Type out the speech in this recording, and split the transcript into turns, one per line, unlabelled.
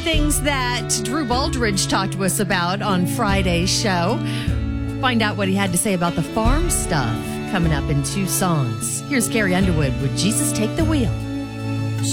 things that Drew Baldridge talked to us about on Friday's show. Find out what he had to say about the farm stuff coming up in 2 songs. Here's Carrie Underwood with Jesus Take the Wheel.